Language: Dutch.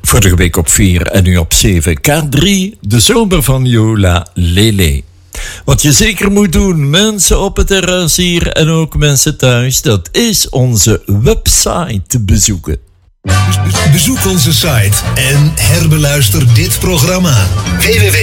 Vorige week op 4 en nu op 7. K3, de zomer van Yola Lele. Wat je zeker moet doen, mensen op het terras hier en ook mensen thuis, dat is onze website bezoeken. Bezoek onze site en herbeluister dit programma. www